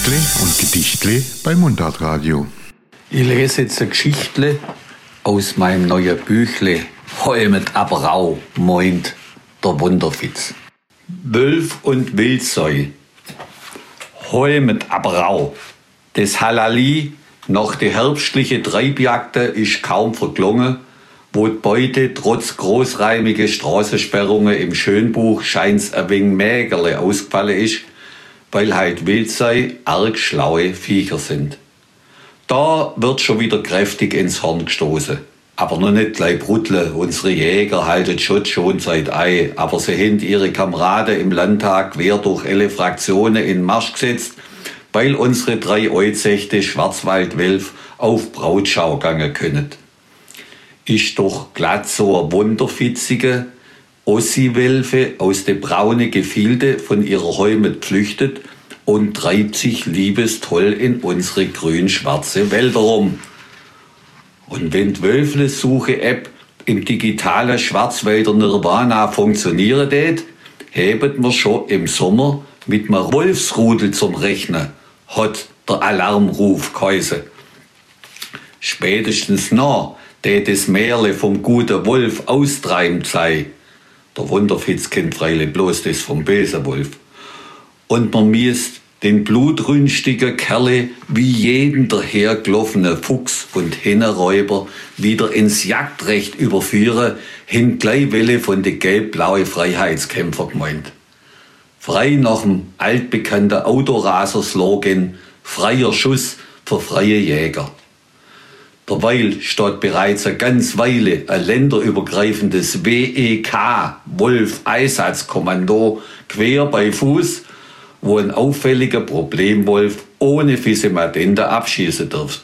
Textle und Gedichtle beim Mundartradio. Ich lese jetzt eine Geschichte aus meinem neuen Büchle Holmet Abrau, meint der Wunderfitz. Wölf und Wildseu. Holmet Abrau. Das Halali nach der herbstlichen Treibjagde ist kaum verklungen, wo die Beute trotz großräumiger Straßensperrungen im Schönbuch scheint's ein wenig mägerle ausgefallen ist, weil halt Wildseu arg schlaue Viecher sind. Da wird schon wieder kräftig ins Horn gestoßen. Aber noch nicht gleich bruttle. Unsere Jäger halten Schutz schon seit Ei. Aber sie haben ihre Kameraden im Landtag quer durch alle Fraktionen in Marsch gesetzt, weil unsere 3 Euzechte Schwarzwaldwölfe auf Brautschau gangen können. Ist doch glatt so eine wunderfitzige Ossi-Wölfe aus den braunen Gefilde von ihrer Heimat geflüchtet und treibt sich liebestoll in unsere grün-schwarze Wälder rum. Und wenn die Wölfle-Suche-App im digitalen Schwarzwälder Nirvana funktionieren tät, hebt wir schon im Sommer mit einem Wolfsrudel zum Rechnen, hat der Alarmruf geheißen. Spätestens noch, tät das Märle vom guten Wolf austreiben sei. Der Wunderfitz kennt freilich bloß das vom bösen Wolf. Und man müsst den blutrünstigen Kerle wie jeden dahergelaufenen Fuchs und Hennenräuber wieder ins Jagdrecht überführen, hin gleich Welle von den gelb-blauen Freiheitskämpfer gemeint. Frei nach dem altbekannten Autoraser-Slogan freier Schuss für freie Jäger. Derweil steht bereits eine ganze Weile ein länderübergreifendes WEK, Wolf-Einsatzkommando, quer bei Fuß, wo ein auffälliger Problemwolf ohne Fisemadende abschießen dürft.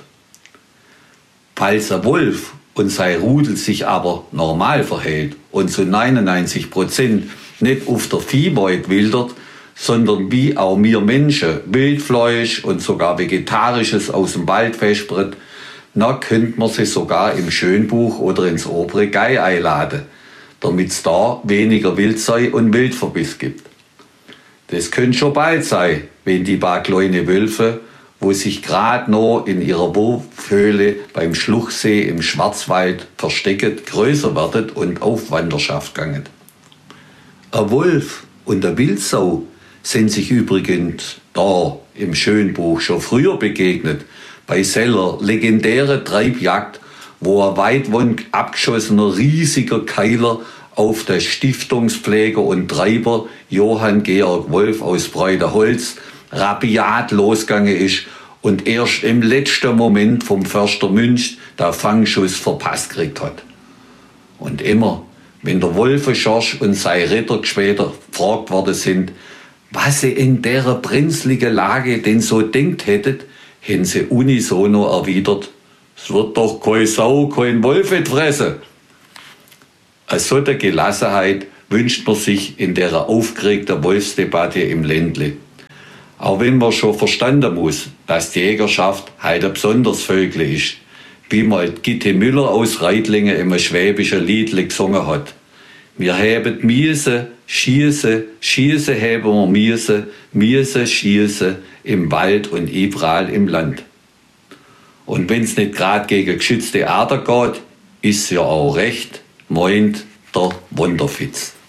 Falls ein Wolf und sein Rudel sich aber normal verhält und zu 99% nicht auf der Viehbeut wildert, sondern wie auch wir Menschen Wildfleisch und sogar Vegetarisches aus dem Wald vespert, dann könnte man sie sogar im Schönbuch oder ins obere Gei einladen, damit es da weniger Wildseu und Wildverbiss gibt. Das könnte schon bald sein, wenn die paar kleine Wölfe, wo sich gerade noch in ihrer Wurfhöhle beim Schluchsee im Schwarzwald verstecket, größer werden und auf Wanderschaft gangen. Ein Wolf und eine Wildsau sind sich übrigens da im Schönbuch schon früher begegnet, bei seller legendären Treibjagd, wo ein weitwand abgeschossener riesiger Keiler auf der Stiftungspfleger und Treiber Johann Georg Wolf aus Breuderholz rabiat losgegangen ist und erst im letzten Moment vom Förster Münch der Fangschuss verpasst gekriegt hat. Und immer, wenn der Wolfenschorsch und sein Rittergeschwäder gefragt worden sind, was sie in der brenzligen Lage denn so denkt hättet, haben sie unisono erwidert, es wird doch keine Sau, kein Wolf fressen. Eine solche Gelassenheit wünscht man sich in der aufgeregten Wolfsdebatte im Ländle. Auch wenn man schon verstanden muss, dass die Jägerschaft halt ein besonderes Vögel ist, wie mal Gitte Müller aus Reitlingen im schwäbischen Liedle gesungen hat. Wir haben Miese, Schieße, Schieße haben wir Miese, Schieße im Wald und überall im Land. Und wenn's nicht gerade gegen geschützte Arten geht, ist ja auch recht, meint der Wunderfitz.